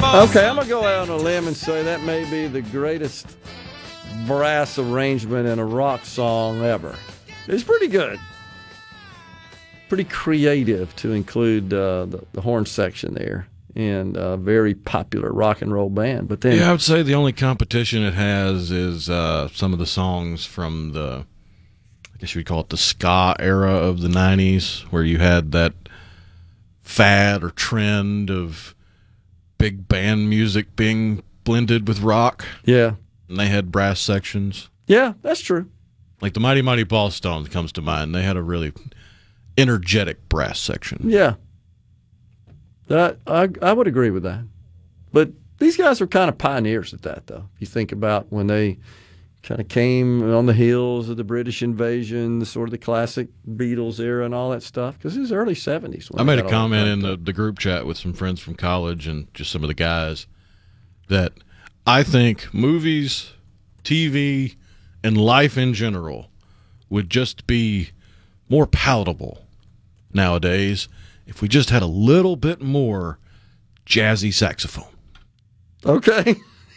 Okay, I'm going to go out on a limb and say that may be the greatest brass arrangement in a rock song ever. It's pretty good. Pretty creative to include the horn section there, and a very popular rock and roll band. But then, yeah, I would say the only competition it has is some of the songs from the, I guess you would call it the ska era of the 90s, where you had that fad or trend of big band music being blended with rock. yeah, And they had brass sections. yeah, that's true. Like the Mighty Mighty Ballstones comes to mind. They had a really energetic brass section. Yeah, that I would agree with that. But these guys were kind of pioneers at that, though. If you think about when they kind of came on the heels of the British invasion, sort of the classic Beatles era and all that stuff, because it was early 70s. I made a comment in the group chat with some friends from college and just some of the guys that I think movies, TV, and life in general would just be more palatable nowadays if we just had a little bit more jazzy saxophone. Okay.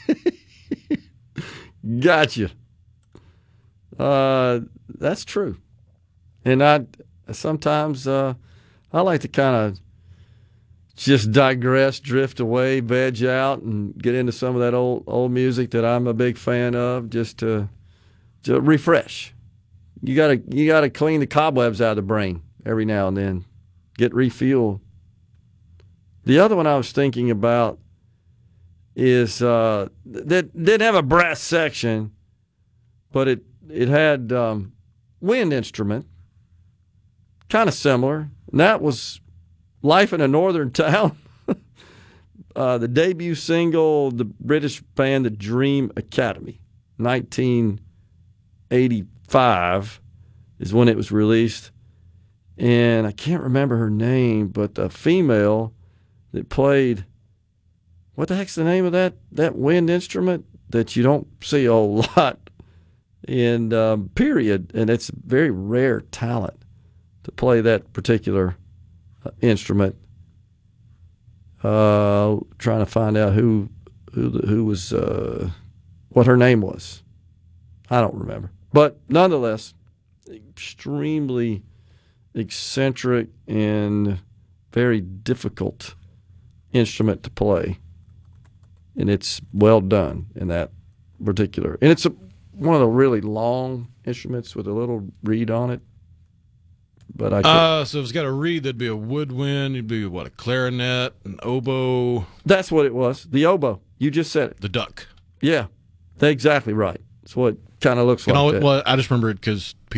Gotcha. That's true. And I sometimes I like to kind of just digress, drift away, veg out, and get into some of that old music that I'm a big fan of, just to refresh. You gotta clean the cobwebs out of the brain every now and then, get refueled. The other one I was thinking about is that didn't have a brass section, but it had wind instrument, kind of similar, and that was Life in a Northern Town. The debut single, the British band The Dream Academy, 1985 is when it was released. And I can't remember her name, but the female that played, what the heck's the name of that wind instrument that you don't see a whole lot in period, and it's very rare talent to play that particular instrument. Trying to find out who was what her name was. I don't remember, but nonetheless, extremely eccentric and very difficult instrument to play, and it's well done in that particular. And it's one of the really long instruments with a little reed on it. But so if it's got a reed, that'd be a woodwind. It'd be what, a clarinet, an oboe. That's what it was. The oboe. You just said it. The duck. Yeah, that's exactly right. It's what it kind of looks like. Well, I just remember it because